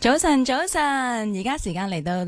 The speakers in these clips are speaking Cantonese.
早晨，早晨，而家時間嚟到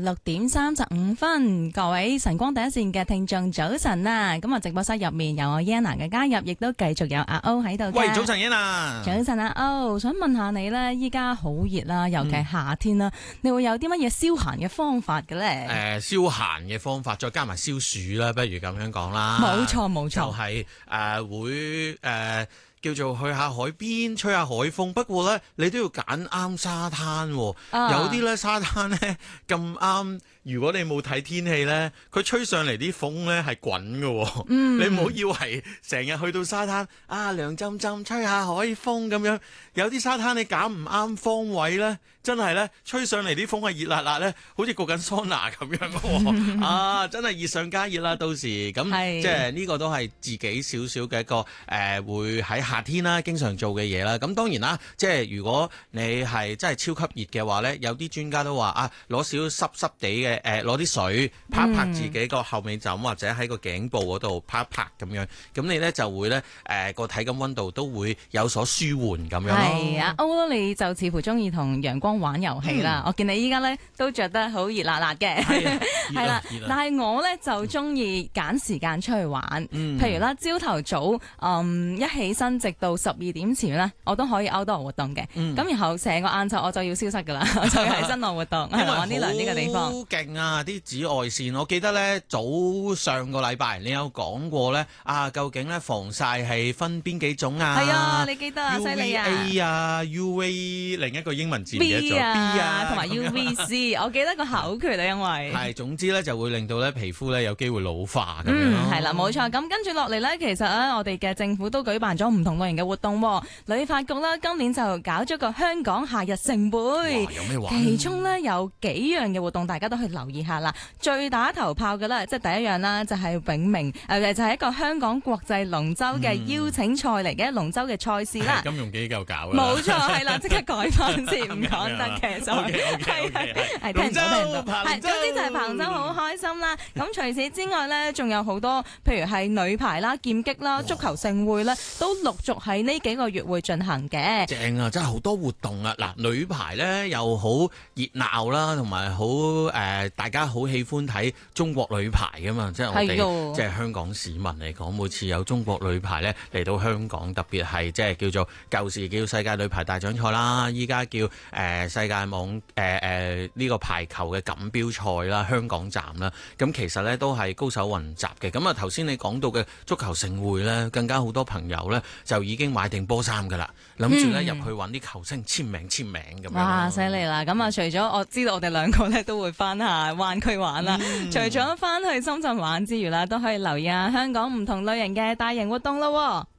6:35，各位晨光第一線嘅聽眾早晨啊！咁啊，直播室入面有我 Yana 嘅加入，亦都繼續有阿歐喺度。 喂，早晨 Yana。 早晨阿歐，想問下你咧，依家好熱啦，尤其係夏天啦，你會有啲乜嘢消閒嘅方法嘅咧？ 消閒嘅方法再加埋消暑啦，不如咁樣講啦。 冇錯冇錯， 就係會叫做去下海邊吹下海風，不過咧你都要揀啱沙灘喎。有啲咧沙灘咧咁啱，如果你冇睇天氣咧，佢吹上嚟啲風咧係滾嘅喎。你唔好以為成日去到沙灘涼浸浸吹下海風咁樣，有啲沙灘你揀唔啱方位咧，真係咧吹上嚟啲風係熱辣辣咧，好似焗緊桑拿咁樣喎。真係熱上加熱啦，到時咁即係呢個都係自己少少嘅一個會喺夏天啦經常做嘅嘢啦。咁當然啦，即係如果你係真係超級熱嘅話咧，有啲專家都話攞少濕濕地嘅攞啲水拍一拍自己個後尾枕或者喺個頸部嗰度拍一拍咁樣，咁你咧就會咧個體感溫度都會有所舒緩咁樣咯。 係啊，歐你就似乎中意同陽光玩遊戲啦。我見你依家咧都着得好熱辣辣嘅，係啦。但係我咧就中意揀時間出去玩，譬如啦，朝頭早一起身直到12點前咧，我都可以 outdoor 活動嘅。咁然後成個晏晝我就要消失噶啦，我就喺室內活動，係玩啲涼啲嘅地方。 好勁啊！啲紫外線，我記得咧上個禮拜你有講過咧究竟咧防曬係分邊幾種啊？ 係啊，你記得啊，犀利啊 ！UVA 啊，UV 另一個英文字嘅 B 啊，同埋 UVC， 我記得個口訣啊，因為係總之咧就會令到咧皮膚咧有機會老化咁樣咯。 係啦，冇錯。咁跟住落嚟咧，其實咧我哋嘅政府都舉辦咗唔同類型嘅活動。旅發局啦，今年就搞咗個香港夏日盛會， 有咩玩？ 其中咧有幾樣嘅活動，大家都去留意下啦。最打頭炮嘅咧，即係第一樣啦，就係永明就係一個香港國際龍舟嘅邀請賽嚟嘅龍舟嘅賽事啦。 金融機構搞嘅。 冇錯，係啦，即刻改翻先，唔講得嘅，係聽唔到。係，總之就係彭州好開心啦。咁除此之外咧，仲有好多，譬如係女排啦、劍擊啦、足球盛會咧，都陸續喺呢幾個月會進行嘅。 正啊，真係好多活動啊！嗱，女排咧又好熱鬧啦，同埋好大家好喜歡睇中國女排噶嘛，即係我哋即係香港市民嚟講，每次有中國女排咧嚟到香港，特別係即係叫做舊時叫世界女排大獎賽啦，依家叫世界網呢個排球嘅錦標賽啦，香港站啦，咁其實咧都係高手雲集嘅。咁啊頭先你講到嘅足球盛會咧，更加好多朋友咧就已經買定波衫噶啦，諗住咧入去揾啲球星簽名咁樣。 哇，犀利啦！咁啊，除咗我知道我哋兩個咧都會翻下灣區玩啦，除咗翻去深圳玩之餘啦，都可以留意下香港唔同類型嘅大型活動咯。